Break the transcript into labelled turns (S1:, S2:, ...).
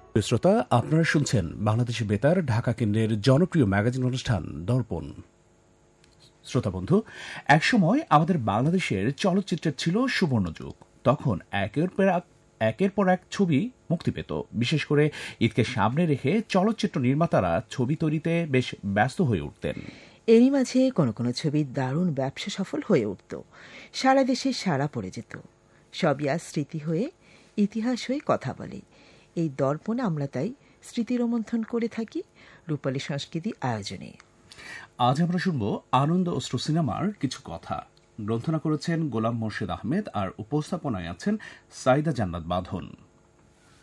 S1: শ্রোতা, আপনারা শুনছেন বাংলাদেশি বেতার ঢাকা কেন্দ্রের জনপ্রিয় ম্যাগাজিন অনুষ্ঠান দর্পণ। শ্রোতা বন্ধু, একসময় আমাদের বাংলাদেশের চলচ্চিত্রের ছিল সুবর্ণযুগ। তখন একের পর এক ছবি মুক্তি পেত। বিশেষ করে ঈদকে সামনে রেখে চলচ্চিত্র নির্মাতারা ছবি তৈরিতে বেশ ব্যস্ত হয়ে উঠতেন।
S2: এরই মাঝে কোনো কোনো ছবি দারুণ ব্যবসা সফল হয়ে উঠত, সারা দেশে সাড়া পড়ে যেত। সবই আজ স্মৃতি হয়ে, ইতিহাস হয়ে কথা বলে। এই দর্পণে আমরা তাই স্মৃতি রোমন্থন করে থাকি রূপালী সংস্কৃতি আয়োজনে।
S1: আজ আমরা শুনব আনন্দ অশ্রু সিনেমার কিছু কথা। গ্রন্থনা করেছেন গোলাম মোর্শেদ আহমেদ আর উপস্থাপনায় আছেন সাইদা জান্নাত বাঁধন।